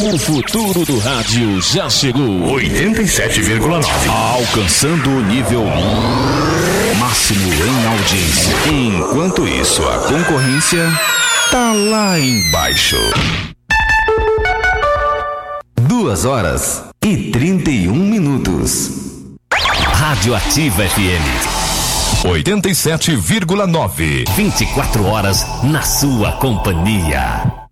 O futuro do rádio já chegou. 87,9. Alcançando o nível máximo em audiência. Enquanto isso, a concorrência tá lá embaixo. 2h31. Rádio Ativa FM 87,9. 24 horas na sua companhia.